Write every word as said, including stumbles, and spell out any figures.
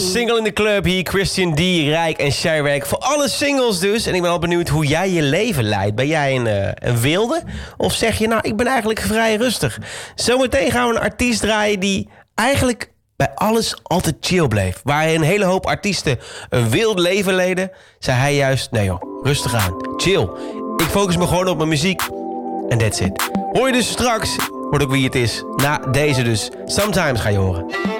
Single in de club hier, Christian D, Rijk en Chirac. Voor alle singles dus. En ik ben al benieuwd hoe jij je leven leidt. Ben jij een, uh, een wilde? Of zeg je, nou, ik ben eigenlijk vrij rustig. Zometeen gaan we een artiest draaien die eigenlijk bij alles altijd chill bleef. Waar een hele hoop artiesten een wild leven leden, zei hij juist, nee joh, rustig aan, chill. Ik focus me gewoon op mijn muziek. En that's it. Hoor je dus straks, hoor ook wie het is. Na deze dus. Sometimes ga je horen.